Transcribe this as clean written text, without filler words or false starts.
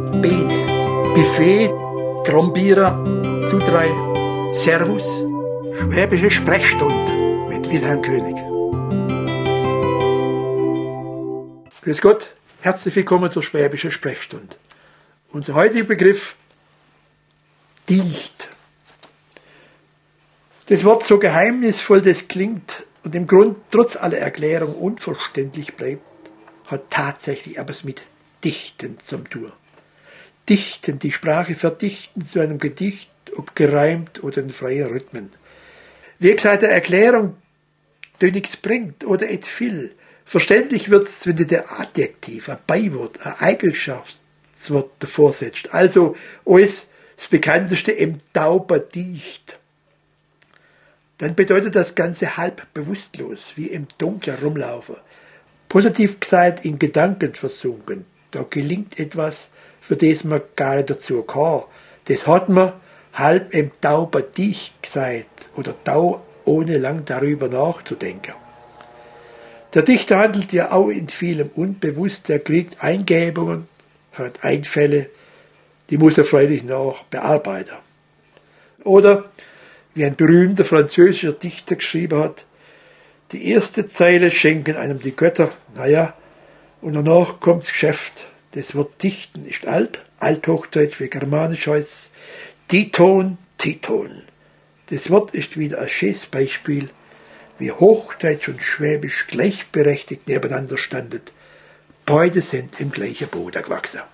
Bene, Buffet, Trombierer, Zudrei, Servus, Schwäbische Sprechstunde mit Wilhelm König. Grüß Gott, herzlich willkommen zur Schwäbischen Sprechstunde. Unser heutiger Begriff: dicht. Das Wort, so geheimnisvoll das klingt und im Grund trotz aller Erklärung unverständlich bleibt, hat tatsächlich etwas mit Dichten zum tun. Dichten, die Sprache verdichten zu einem Gedicht, ob gereimt oder in freien Rhythmen. Wie gesagt, eine Erklärung, die nichts bringt oder et viel. Verständlich wird es, wenn du der Adjektiv, ein Beiwort, ein Eigenschaftswort davor setzt. Also alles das bekannteste im Tauber dicht. Dann bedeutet das Ganze halb bewusstlos, wie im Dunkeln rumlaufen. Positiv gesagt, in Gedanken versunken. Da gelingt etwas, für das man gar nicht dazu kann. Das hat man halb im Tauber dicht gesagt oder Tau, ohne lang darüber nachzudenken. Der Dichter handelt ja auch in vielem unbewusst. Er kriegt Eingebungen, hat Einfälle, die muss er freilich noch bearbeiten. Oder, wie ein berühmter französischer Dichter geschrieben hat, die erste Zeile schenken einem die Götter, und danach kommt's Geschäft. Das Wort dichten ist alt, althochdeutsch wie germanisch heißt Diton, Titon. Das Wort ist wieder ein schönes Beispiel, wie Hochdeutsch und Schwäbisch gleichberechtigt nebeneinander standen. Beide sind im gleichen Boden gewachsen.